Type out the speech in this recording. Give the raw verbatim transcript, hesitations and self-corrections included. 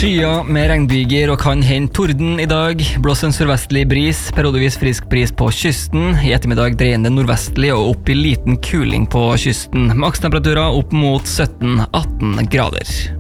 Skyer med regnbyger og kan hende torden i dag. Blåser en sørvestlig bris, periodevis frisk bris på kysten. I ettermiddag dreiende nordvestlig og opp i liten kuling på kysten. Makstemperaturer opp mot sytten til atten grader.